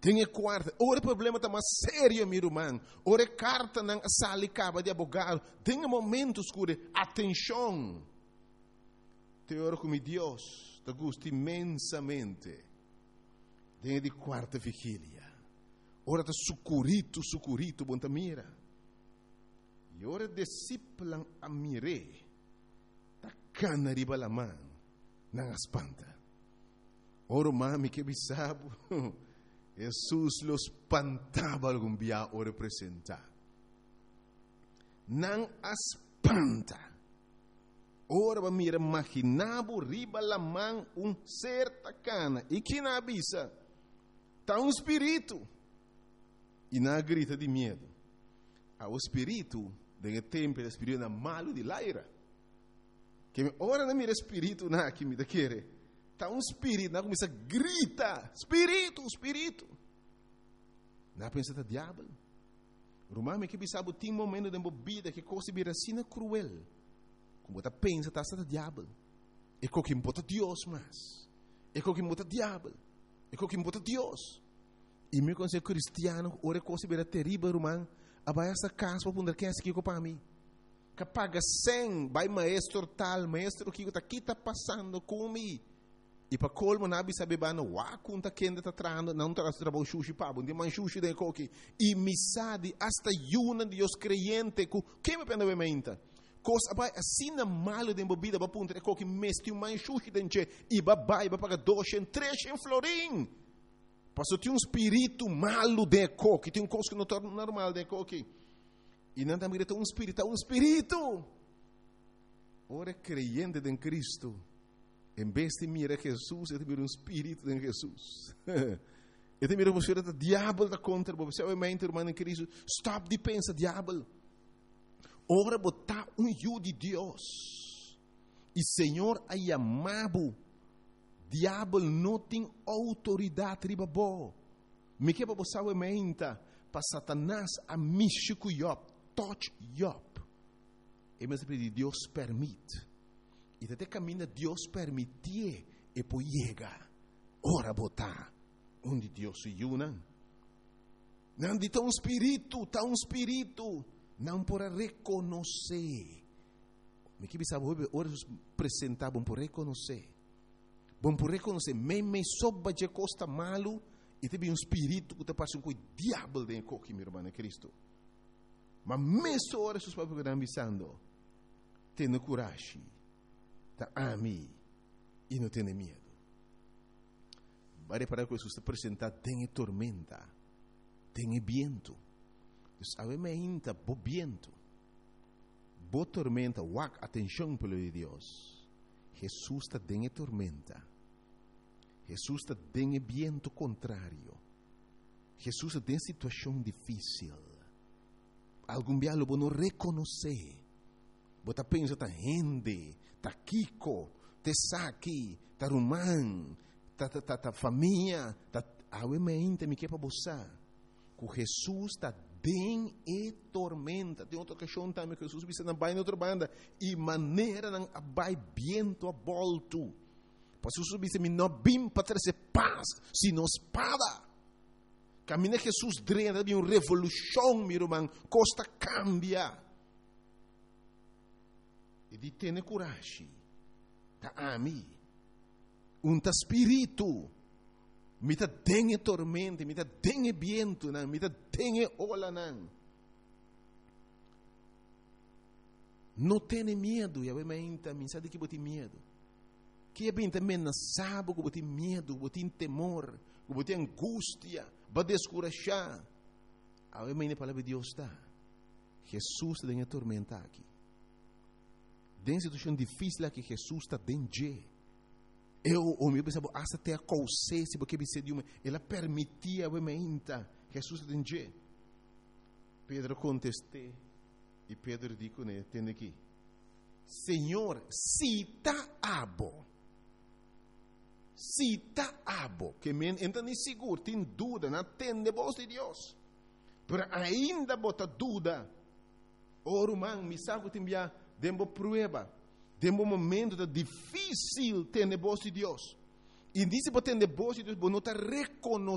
Tem quarta. Ora problema tá mais sério, meu irmão. Ora carta não sali caba de advogado. Tem momentos que atenção. Te oro com Deus, te gusta imensamente. Tem de quarta vigília. Ora tá sucurito, bom ta mira. E ora disciplan a mire. Ta cana riba la man. Nang espanta. Ora mami que bisabo. Jesus los espantava algum dia o representar. Nang espanta. Ora va mira imaginabo riba la man certa cana. E que na avisa? Tá espírito. E na grita de medo. O espírito, de tempo, o espírito é malo de laira. Que ora na mira espírito na que me da querer. Tá espírito, na começa a gritar, espírito. Na pensa tá diabo. Romame que bisabo tem momento de vida que coisa vira assim cruel. Como tá pensa tá sta diabo. E co que bota Deus mas. E co que bota diabo. E co que bota Deus. E me conse cristiano, ora coisa vira terrível, romano. Abai essa casa para ponder quem é que para mim. Que paga 100, vai maestro tal, maestro que tá passando comigo. E para colmo nabi sabe bano wa kunta kenda ta trando não tra trabalho sushi pabo de man sushi de coque e misadi hasta yuna Dios creyente ku que me pena menta cos abai assina malo de bebida ba punta coque mesti um man sushi denche e ba paga 200 300 florin passou tem espírito malo de coque tem coisa que não torna normal de coque e não tá mirando um espírito ora creyente em Cristo. Em vez de mirar Jesus, eu te miro espírito em Jesus. Eu te miro você o diabo da contra você. Obviamente, irmão em Cristo, stop de pensar diabo. Ora botar yu de Deus. E Senhor aí amado. Diabo não tem autoridade riba bo. Me que você obviamente para Satanás a mixico Job, touch Job. E mas Deus permite. E até caminha Deus permitir e poi chega. Ora botar onde Deus se une. Não de tão espírito, não para reconhecer. Me que sabe ora apresentar bom por reconhecer. Bom por reconhecer, me soba de costa malo e tem espírito que te passa com o diabo dentro de meu irmão Cristo. Mas mesmo ora seus papos que estão avisando, tenha coragem. Tá ami e não tem medo. Vai para que Jesus te apresentar tem tormenta, tem viento. Obviamente, bo viento, bo tormenta, wak atenção pelo de Deus. Jesus está tem tormenta. Jesus está tem viento contrário. Jesus está tem situação difícil. Algum dia lo não reconhecer. Bota pensa ta gente, ta Kiko, te Saki, ta Rumán, ta família, ta obviamente me que para você. Com Jesus ta den e tormenta. Tem outra questão também que Jesus disse na baina outra banda e maneira não abai viento a volto. Para Jesus disse me não bim para trazer paz, sino espada. Caminha Jesus drena de uma revolução, meu irmão, costa cambia. E di tene coragem. Ta ami. Ta spirito. Mi ta dengue tormenta, mi ta dengue viento, mi ta dengue ola nan. Não tenha medo, e obviamente, me sabe que bote medo. Que é bem também na sábado, que bote medo, bote temor, que bote angústia, ba descorajar. Obviamente a palavra de Deus está. Jesus tem a tormenta aqui. Tem situação difícil que Jesus está dentro. O meu pensava, até a consciência, porque ela permitia, obviamente, Jesus está dentro. Pedro contestou, e Pedro disse, né, tem aqui, Senhor, se está abo, que então nem seguro, tem dúvida, não tem a voz de Deus, mas ainda bota dúvida, irmão, me sabe que tem dembo prueba, dembo momento difícil ter a voz de Deus. E disse para ter a voz de Deus, não está reconhecendo